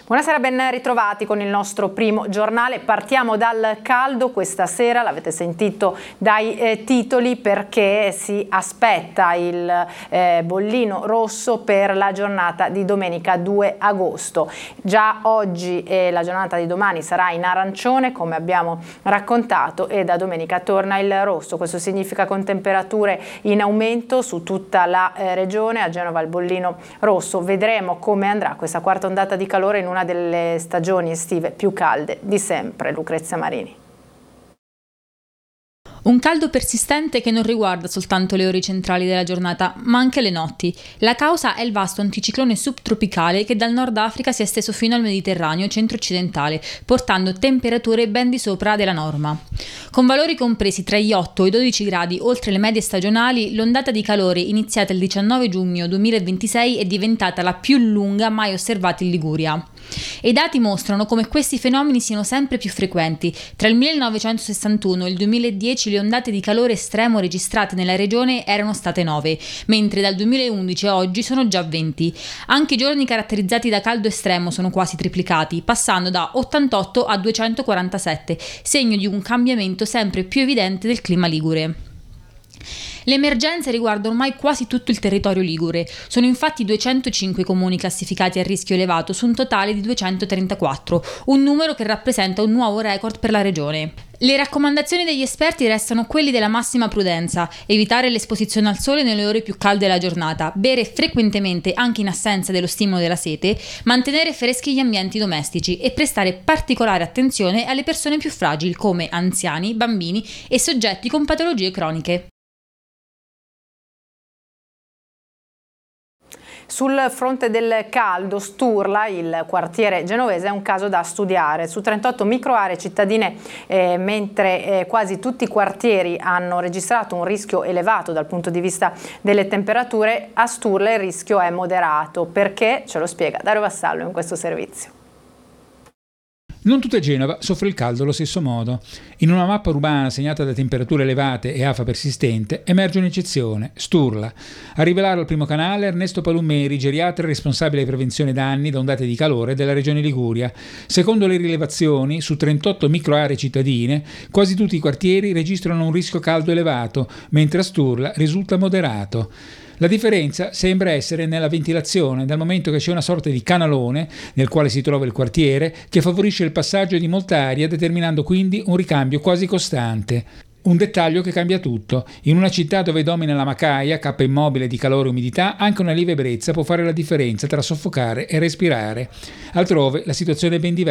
Buonasera, ben ritrovati con il nostro primo giornale. Partiamo dal caldo questa sera, l'avete sentito dai titoli, perché si aspetta il bollino rosso per la giornata di domenica 2 agosto. Già oggi e la giornata di domani sarà in arancione, come abbiamo raccontato, e da domenica torna il rosso. Questo significa con temperature in aumento su tutta la regione. A Genova il bollino rosso. Vedremo come andrà questa quarta ondata di calore in una delle stagioni estive più calde di sempre. Lucrezia Marini. Un caldo persistente che non riguarda soltanto le ore centrali della giornata, ma anche le notti. La causa è il vasto anticiclone subtropicale che dal Nord Africa si è esteso fino al Mediterraneo centro-occidentale, portando temperature ben di sopra della norma. Con valori compresi tra gli 8 e i 12 gradi oltre le medie stagionali, l'ondata di calore iniziata il 19 giugno 2026 è diventata la più lunga mai osservata in Liguria. I dati mostrano come questi fenomeni siano sempre più frequenti. Tra il 1961 e il 2010 le ondate di calore estremo registrate nella regione erano state 9, mentre dal 2011 a oggi sono già 20. Anche i giorni caratterizzati da caldo estremo sono quasi triplicati, passando da 88 a 247, segno di un cambiamento sempre più evidente del clima ligure. Le emergenze riguardano ormai quasi tutto il territorio ligure. Sono infatti 205 comuni classificati a rischio elevato su un totale di 234, un numero che rappresenta un nuovo record per la regione. Le raccomandazioni degli esperti restano quelli della massima prudenza: evitare l'esposizione al sole nelle ore più calde della giornata, bere frequentemente anche in assenza dello stimolo della sete, mantenere freschi gli ambienti domestici e prestare particolare attenzione alle persone più fragili come anziani, bambini e soggetti con patologie croniche. Sul fronte del caldo, Sturla, il quartiere genovese, è un caso da studiare. Su 38 microaree cittadine, mentre quasi tutti i quartieri hanno registrato un rischio elevato dal punto di vista delle temperature, a Sturla il rischio è moderato. Perché? Ce lo spiega Dario Vassallo in questo servizio. Non tutta Genova soffre il caldo allo stesso modo. In una mappa urbana segnata da temperature elevate e afa persistente emerge un'eccezione, Sturla. A rivelare al primo canale Ernesto Palumeri, geriatra e responsabile di prevenzione danni da ondate di calore della regione Liguria. Secondo le rilevazioni, su 38 microaree cittadine, quasi tutti i quartieri registrano un rischio caldo elevato, mentre a Sturla risulta moderato. La differenza sembra essere nella ventilazione, dal momento che c'è una sorta di canalone nel quale si trova il quartiere che favorisce il passaggio di molta aria, determinando quindi un ricambio quasi costante. Un dettaglio che cambia tutto. In una città dove domina la macaia, cappa immobile di calore e umidità, anche una lieve brezza può fare la differenza tra soffocare e respirare. Altrove la situazione è ben diversa.